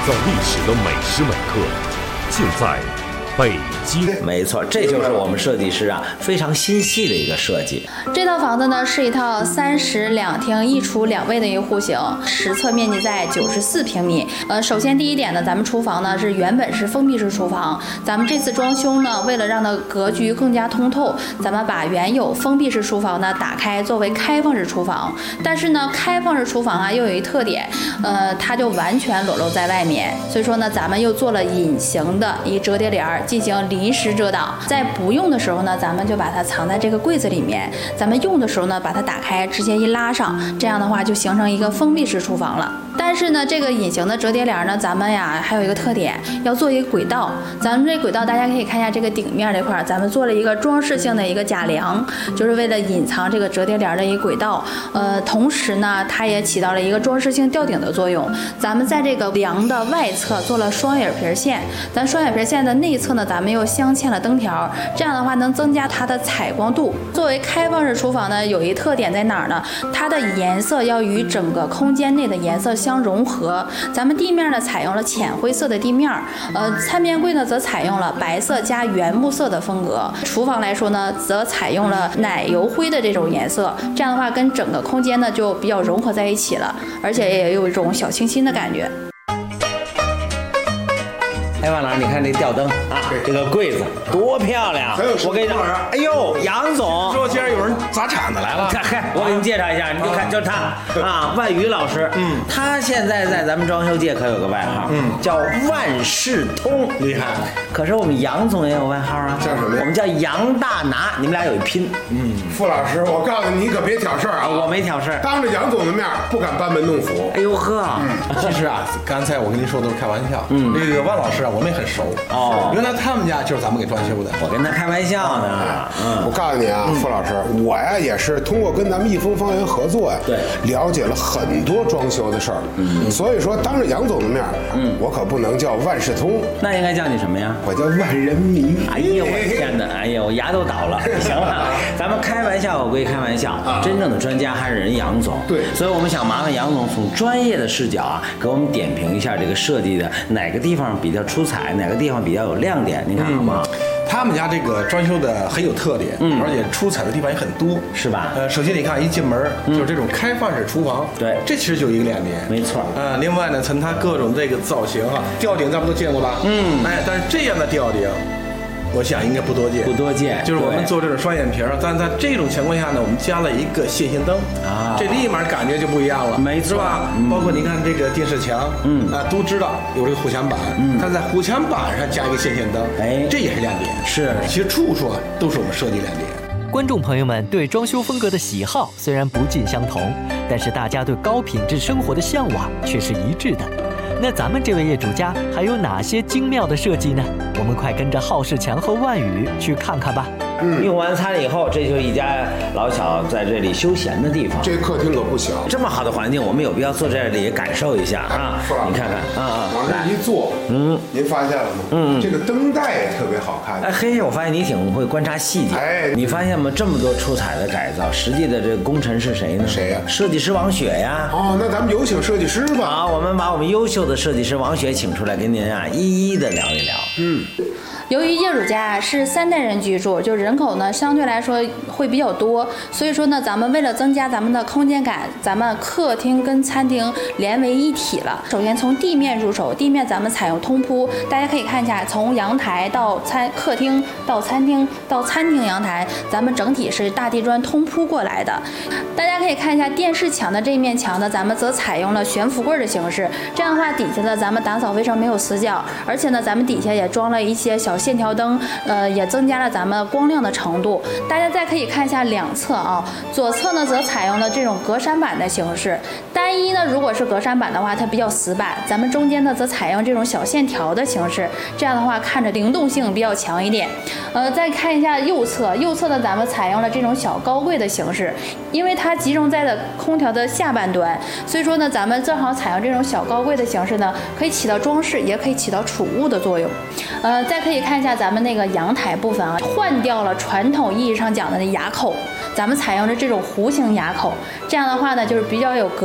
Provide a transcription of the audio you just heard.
造历史的每时每刻，尽在北京。 没错，这就是我们设计师非常心细的一个设计。 这套房子呢是一套3室2厅1厨2卫的一个户型，实测面积在94平米。首先第一点呢，咱们厨房呢是原本是封闭式厨房，咱们这次装修呢，为了让它格局更加通透，咱们把原有封闭式厨房呢打开作为开放式厨房。但是呢，开放式厨房又有一特点，它就完全裸露在外面，所以说呢，咱们又做了隐形的一折叠帘进行临时遮挡。在不用的时候呢，咱们就把它藏在这个柜子里面，咱们用的时候呢，把它打开，直接一拉上，这样的话就形成一个封闭式厨房了。但是呢，这个隐形的折叠帘呢，咱们还有一个特点，要做一个轨道。咱们这轨道大家可以看一下这个顶面这块，咱们做了一个装饰性的一个假梁，就是为了隐藏这个折叠帘的一个轨道。同时呢，它也起到了一个装饰性吊顶的作用。咱们在这个梁的外侧做了双眼皮线，咱双眼皮线的内侧呢，咱们又镶嵌了灯条，这样的话能增加它的采光度。作为开放式厨房呢，有一特点在哪儿呢？它的颜色要与整个空间内的颜色相融合。咱们地面呢采用了浅灰色的地面，餐边柜呢则采用了白色加原木色的风格。厨房来说呢，则采用了奶油灰的这种颜色，这样的话跟整个空间呢就比较融合在一起了，而且也有一种小清新的感觉。 万老师，你看这吊灯这个柜子多漂亮！我跟你说，哎呦，杨总说今儿有人砸铲子来了。 我给你介绍一下，你就看，就他万宇老师，他现在在咱们装修界可有个外号，叫万事通， 厉害。 可是我们杨总也有外号叫什么呀？ 我们叫杨大拿，你们俩有一拼。 傅老师，我告诉你，你可别挑事儿我没挑事儿， 当着杨总的面不敢班门弄斧。 哎呦呵， 其实刚才我跟您说都是开玩笑。这个万老师我们也很熟原来他们家就是咱们给装修的。 我跟他开玩笑呢。 我告诉你傅老师，我也是通过跟咱们益丰方圆合作对， 了解了很多装修的事儿。所以说当着杨总的面，我可不能叫万事通， 那应该叫你什么呀？ 我叫万人迷。 哎呦我天哪！哎呦，我牙都倒了。行了，咱们开玩笑归开玩笑，真正的专家还是人杨总。 对， 所以我们想麻烦杨总从专业的视角给我们点评一下这个设计的哪个地方比较出彩，哪个地方比较有亮点，你看好不好？ 他们家这个装修的很有特点，而且出彩的地方也很多， 是吧？ 首先你看一进门就是这种开放式厨房， 对， 这其实就一个亮点， 没错。 另外呢，从它各种这个造型吊顶咱们都见过吧？但是这样的吊顶，我想应该不多见，就是我们做这种双眼皮，但在这种情况下呢，我们加了一个线性灯这立马感觉就不一样了， 没错吧？包括你看这个电视墙，都知道有这个护墙板，但在护墙板上加一个线性灯，这也是亮点。 是， 其实处处都是我们设计亮点。 观众朋友们对装修风格的喜好虽然不尽相同，但是大家对高品质生活的向往却是一致的。那咱们这位业主家还有哪些精妙的设计呢？我们快跟着浩世强和万宇去看看吧。 用完餐以后，这就是一家老小在这里休闲的地方。 这客厅可不小， 这么好的环境，我们有必要坐在这里感受一下你看看往这一坐，您发现了吗？这个灯带也特别好看。 我发现你挺会观察细节。你发现吗？这么多出彩的改造，实际的这个工程是谁呢？ 谁呀？ 设计师王雪呀。 那咱们有请设计师吧。 好，我们把我们优秀的设计师王雪请出来，跟您一一的聊一聊。 由于业主家是3代人居住，就人口呢相对来说会比较多，所以说呢，咱们为了增加咱们的空间感，咱们客厅跟餐厅连为一体了。首先从地面入手，地面咱们采用通铺，大家可以看一下，从阳台到客厅到餐厅到餐厅阳台，咱们整体是大地砖通铺过来的。大家可以看一下电视墙的这一面墙呢，咱们则采用了悬浮柜的形式，这样的话底下呢咱们打扫卫生没有死角，而且呢咱们底下也装了一些小线条灯，也增加了咱们光亮的程度。大家再可以看一下两侧左侧呢则采用了这种格栅板的形式。单一呢如果是格栅板的话，它比较死板，咱们中间呢则采用这种小线条的形式，这样的话看着灵动性比较强一点。再看一下右侧，右侧呢咱们采用了这种小高柜的形式，因为它集中在了空调的下半端，所以说呢咱们正好采用这种小高柜的形式呢，可以起到装饰，也可以起到储物的作用。再可以看一下咱们那个阳台部分换掉了传统意义上讲的那牙口，咱们采用的这种弧形牙口，这样的话呢就是比较有